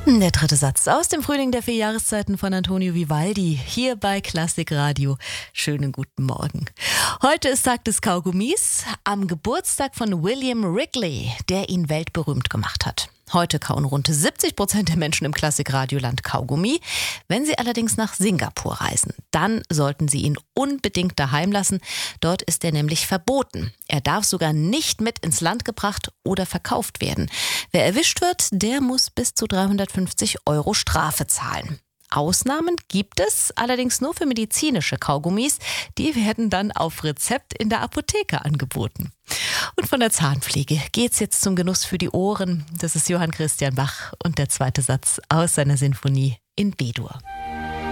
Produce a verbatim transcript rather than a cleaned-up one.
Der dritte Satz aus dem Frühling der vier Jahreszeiten von Antonio Vivaldi, hier bei Klassik Radio. Schönen guten Morgen. Heute ist Tag des Kaugummis, am Geburtstag von William Wrigley, der ihn weltberühmt gemacht hat. Heute kauen rund siebzig Prozent der Menschen im Klassikradioland Kaugummi. Wenn sie allerdings nach Singapur reisen, dann sollten sie ihn unbedingt daheim lassen. Dort ist er nämlich verboten. Er darf sogar nicht mit ins Land gebracht oder verkauft werden. Wer erwischt wird, der muss bis zu dreihundertfünfzig Euro Strafe zahlen. Ausnahmen gibt es, allerdings nur für medizinische Kaugummis. Die werden dann auf Rezept in der Apotheke angeboten. Und von der Zahnpflege geht's jetzt zum Genuss für die Ohren. Das ist Johann Christian Bach und der zweite Satz aus seiner Sinfonie in B-Dur.